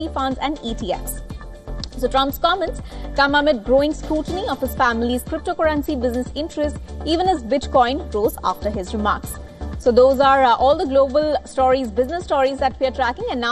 funds and ETFs. So Trump's comments come amid growing scrutiny of his family's cryptocurrency business interests, even as Bitcoin rose after his remarks. So those are all the global stories, business stories that we are tracking. And now